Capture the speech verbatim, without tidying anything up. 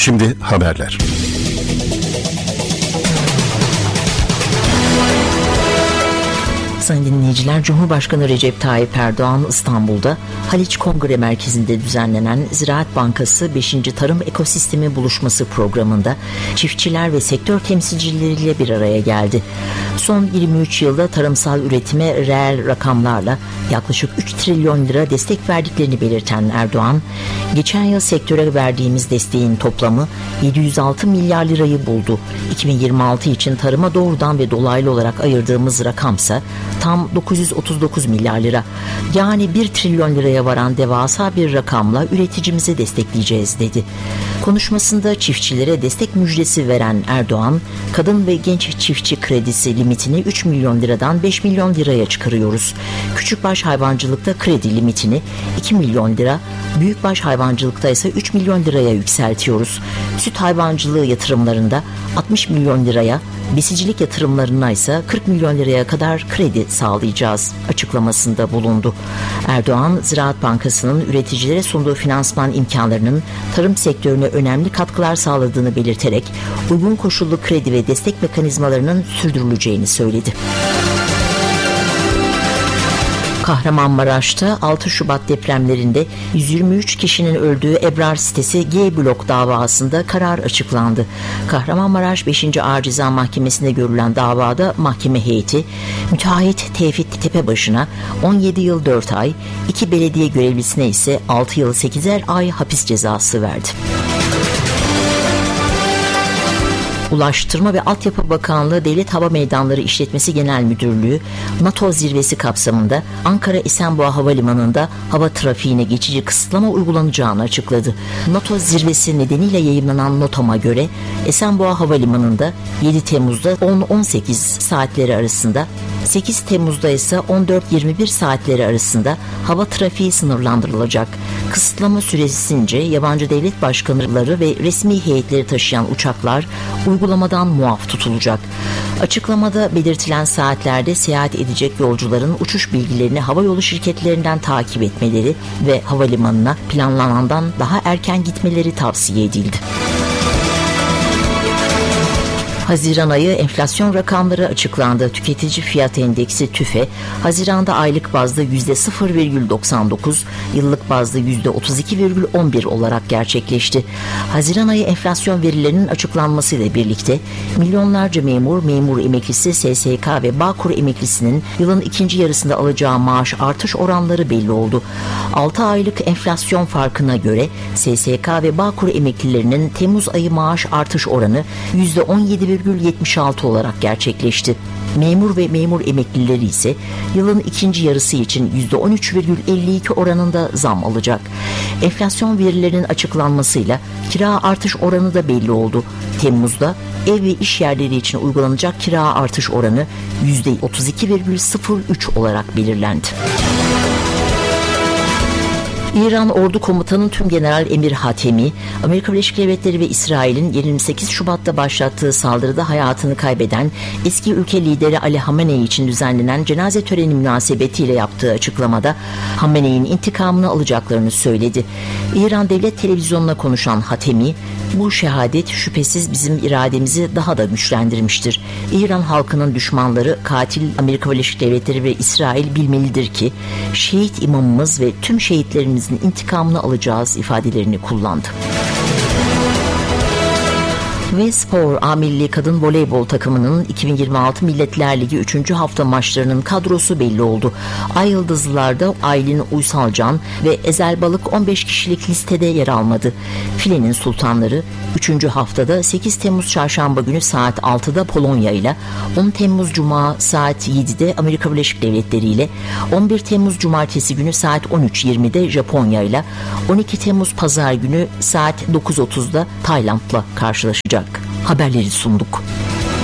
Şimdi haberler. Sayın dinleyiciler, Cumhurbaşkanı Recep Tayyip Erdoğan İstanbul'da Haliç Kongre Merkezi'nde düzenlenen Ziraat Bankası beşinci Tarım Ekosistemi Buluşması programında çiftçiler ve sektör temsilcileriyle bir araya geldi. Son yirmi üç yılda tarımsal üretime reel rakamlarla yaklaşık üç trilyon lira destek verdiklerini belirten Erdoğan, geçen yıl sektöre verdiğimiz desteğin toplamı yedi yüz altı milyar lirayı buldu. iki bin yirmi altı için tarıma doğrudan ve dolaylı olarak ayırdığımız rakamsa tam dokuz yüz otuz dokuz milyar lira. Yani bir trilyon liraya varan devasa bir rakamla üreticimizi destekleyeceğiz dedi. Konuşmasında çiftçilere destek müjdesi veren Erdoğan, kadın ve genç çiftçi kredisi limitini üç milyon liradan beş milyon liraya çıkarıyoruz. Küçükbaş hayvancılıkta kredi limitini iki milyon lira, büyükbaş hayvancılıkta ise üç milyon liraya yükseltiyoruz. Süt hayvancılığı yatırımlarında altmış milyon liraya, besicilik yatırımlarına ise kırk milyon liraya kadar kredi sağlayacağız açıklamasında bulundu. Erdoğan, Ziraat Bankası'nın üreticilere sunduğu finansman imkanlarının tarım sektörüne önemli katkılar sağladığını belirterek uygun koşullu kredi ve destek mekanizmalarının sürdürüleceğini söyledi. Kahramanmaraş'ta altı Şubat depremlerinde yüz yirmi üç kişinin öldüğü Ebrar sitesi G blok davasında karar açıklandı. Kahramanmaraş beşinci Ağır Ceza Mahkemesi'nde görülen davada mahkeme heyeti müteahhit Tevfik Tepebaşı'na on yedi yıl dört ay, iki belediye görevlisine ise altı yıl sekizer ay hapis cezası verdi. Ulaştırma ve Altyapı Bakanlığı Devlet Hava Meydanları İşletmesi Genel Müdürlüğü, NATO zirvesi kapsamında Ankara Esenboğa Havalimanı'nda hava trafiğine geçici kısıtlama uygulanacağını açıkladı. NATO zirvesi nedeniyle yayımlanan notama göre Esenboğa Havalimanı'nda yedi Temmuz'da on on sekiz saatleri arasında, sekiz Temmuz'da ise on dört yirmi bir saatleri arasında hava trafiği sınırlandırılacak. Kısıtlama süresince yabancı devlet başkanları ve resmi heyetleri taşıyan uçaklar uygulamadan muaf tutulacak. Açıklamada belirtilen saatlerde seyahat edecek yolcuların uçuş bilgilerini havayolu şirketlerinden takip etmeleri ve havalimanına planlanandan daha erken gitmeleri tavsiye edildi. Haziran ayı enflasyon rakamları açıklandı. Tüketici fiyat endeksi TÜFE, Haziran'da aylık bazda yüzde sıfır virgül doksan dokuz, yıllık bazda yüzde otuz iki virgül on bir olarak gerçekleşti. Haziran ayı enflasyon verilerinin açıklanmasıyla birlikte milyonlarca memur, memur emeklisi, S S K ve Bağkur emeklisinin yılın ikinci yarısında alacağı maaş artış oranları belli oldu. altı aylık enflasyon farkına göre S S K ve Bağkur emeklilerinin Temmuz ayı maaş artış oranı yüzde on yedi virgül yetmiş altı olarak gerçekleşti. Memur ve memur emeklileri ise yılın ikinci yarısı için yüzde on üç virgül elli iki oranında zam alacak. Enflasyon verilerinin açıklanmasıyla kira artış oranı da belli oldu. Temmuz'da ev ve iş yerleri için uygulanacak kira artış oranı yüzde otuz iki virgül sıfır üç olarak belirlendi. İran Ordu Komutanı Tümgeneral Emir Hatemi, Amerika Birleşik Devletleri ve İsrail'in yirmi sekiz Şubat'ta başlattığı saldırıda hayatını kaybeden eski ülke lideri Ali Hamenei için düzenlenen cenaze töreni münasebetiyle yaptığı açıklamada Hamenei'nin intikamını alacaklarını söyledi. İran Devlet Televizyonu'na konuşan Hatemi, bu şehadet şüphesiz bizim irademizi daha da güçlendirmiştir. İran halkının düşmanları katil Amerika Birleşik Devletleri ve İsrail bilmelidir ki şehit imamımız ve tüm şehitlerimiz intikamını alacağız ifadelerini kullandı. Ve spor, A Milli Kadın Voleybol takımının iki bin yirmi altı Milletler Ligi üçüncü hafta maçlarının kadrosu belli oldu. Ay Yıldızlılar'da Aylin Uysalcan ve Ezel Balık on beş kişilik listede yer almadı. Filenin sultanları üçüncü haftada sekiz Temmuz Çarşamba günü saat altıda Polonya ile, on Temmuz Cuma saat yedide Amerika Birleşik Devletleri ile, on bir Temmuz Cumartesi günü saat on üç yirmide Japonya ile, on iki Temmuz Pazar günü saat dokuz otuzda Tayland'la karşılaşacak. Haberleri sunduk.